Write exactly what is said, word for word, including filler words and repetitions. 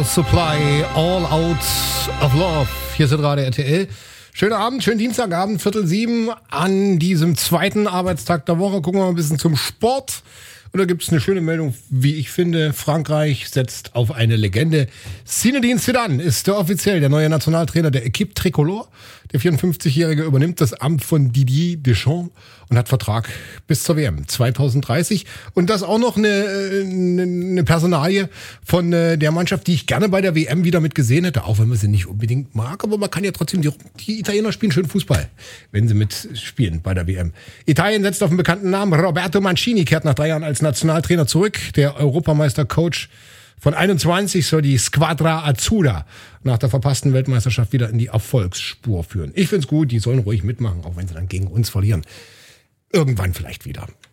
Power Supply, All Out of Love. Hier sind gerade R T L. Schönen Abend, schönen Dienstagabend, Viertel sieben an diesem zweiten Arbeitstag der Woche. Gucken wir mal ein bisschen zum Sport. Und da gibt es eine schöne Meldung, wie ich finde. Frankreich setzt auf eine Legende. Zinedine Zidane ist der offiziell der neue Nationaltrainer der Equipe Tricolore. Der vierundfünfzigjährige übernimmt das Amt von Didier Deschamps und hat Vertrag bis zur W M zwanzig dreißig. Und das auch noch eine, eine, eine Personalie von der Mannschaft, die ich gerne bei der W M wieder mit gesehen hätte. Auch wenn man sie nicht unbedingt mag, aber man kann ja trotzdem, die, die Italiener spielen schön Fußball, wenn sie mitspielen bei der W M. Italien setzt auf einen bekannten Namen. Roberto Mancini kehrt nach drei Jahren als Nationaltrainer zurück. Der Europameister-Coach von einundzwanzig soll die Squadra Azzurra nach der verpassten Weltmeisterschaft wieder in die Erfolgsspur führen. Ich find's gut, die sollen ruhig mitmachen, auch wenn sie dann gegen uns verlieren. Irgendwann vielleicht wieder.